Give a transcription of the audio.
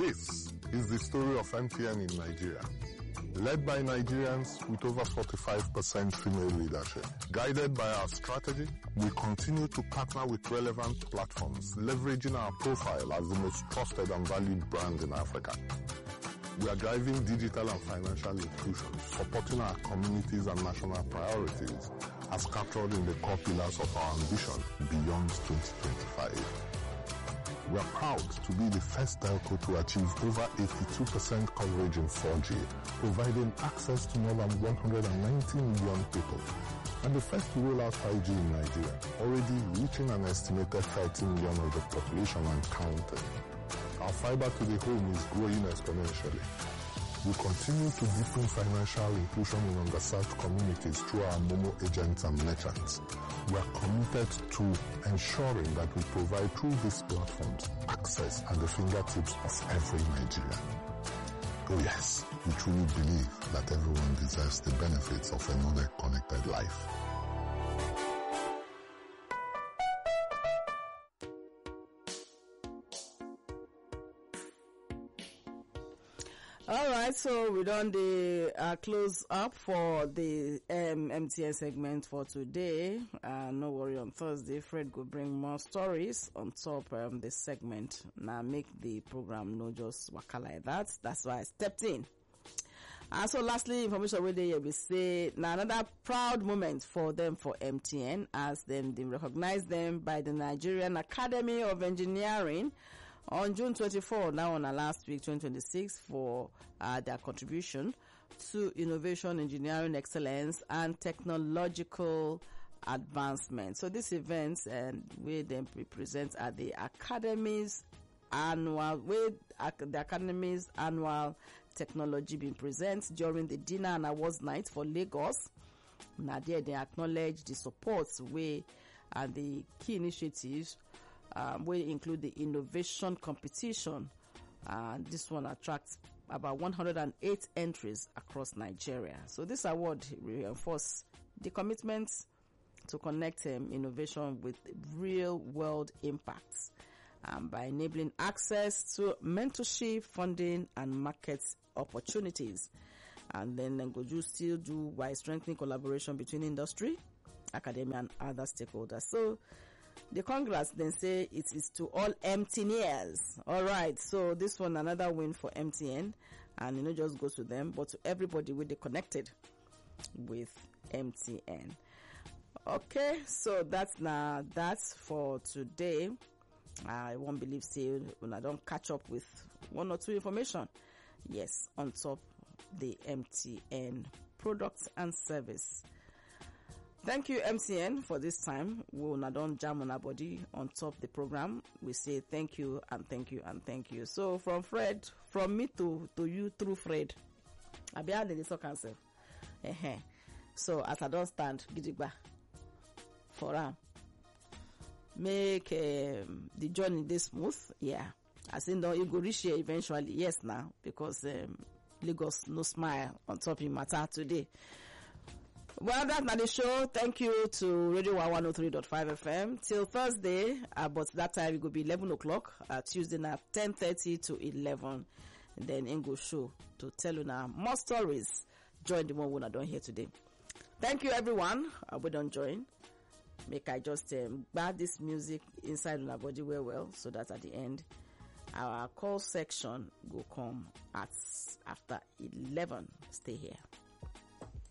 This is the story of MTN in Nigeria. Led by Nigerians with over 45% female leadership. Guided by our strategy, we continue to partner with relevant platforms, leveraging our profile as the most trusted and valued brand in Africa. We are driving digital and financial inclusion, supporting our communities and national priorities as captured in the core pillars of our ambition beyond 2025. We are proud to be the first telco to achieve over 82% coverage in 4G, providing access to more than 190 million people, and the first to roll out 5G in Nigeria, already reaching an estimated 30 million of the population and counting. Our fiber to the home is growing exponentially. We continue to deepen financial inclusion in underserved communities through our Momo agents and merchants. We are committed to ensuring that we provide through these platforms access at the fingertips of every Nigerian. Oh yes, we truly believe that everyone deserves the benefits of another connected life. All right, so we done the close up for the MTN segment for today. No worry, on Thursday, Fred will bring more stories on top this segment. Now make the program no just waka like that. That's why I stepped in. And so lastly, information where they will say now another proud moment for them for MTN as them they recognize them by the Nigerian Academy of Engineering on June 24, now on our last week, 2026, for their contribution to innovation, engineering excellence, and technological advancement. So this event, we then represent at the Academy's annual, the Academy's annual technology being present during the dinner and awards night for Lagos. Now there they acknowledge the support way and the key initiatives will include the innovation competition. This one attracts about 108 entries across Nigeria. So this award reinforces the commitment to connect innovation with real world impacts by enabling access to mentorship, funding, and market opportunities. And then Ngoju still do by strengthening collaboration between industry, academia, and other stakeholders. So the congrats then say it is to all MTNers. All right, so this one another win for MTN, and not just go to them, but to everybody with the connected with MTN. Okay, so that's for today. I won't believe say when I don't catch up with one or two information. Yes, on top the MTN products and service. Thank you, MTN, for this time. We will not don't jam on our body on top the program. We say thank you and thank you and thank you. So from Fred, from me to you through Fred. I be having this cancel. So as I don't stand, gidigba for make the journey this smooth. Yeah, I think though you go reach here eventually. Yes, now because Lagos no smile on top of matter today. Well, that's not the show. Thank you to Radio 103.5 FM till Thursday. But that time it will be 11 o'clock. Tuesday night 10:30 to 11. And then English show to tell you now more stories. Join the one we don't hear today. Thank you, everyone. We don't join. Make I just bad this music inside our body well, so that at the end our call section will come at after 11. Stay here.